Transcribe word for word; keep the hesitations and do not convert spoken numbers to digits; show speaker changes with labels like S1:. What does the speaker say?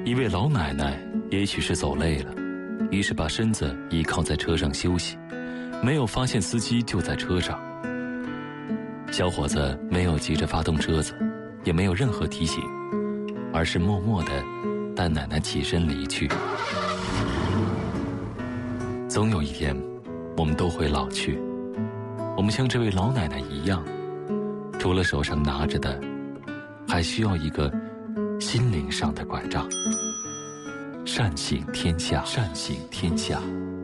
S1: 一位老奶奶也许是走累了，于是把身子倚靠在车上休息，没有发现司机就在车上。小伙子没有急着发动车子，也没有任何提醒，而是默默地带奶奶起身离去。总有一天，我们都会老去，我们像这位老奶奶一样，除了手上拿着的，还需要一个心灵上的拐杖。善行天下，善行天下。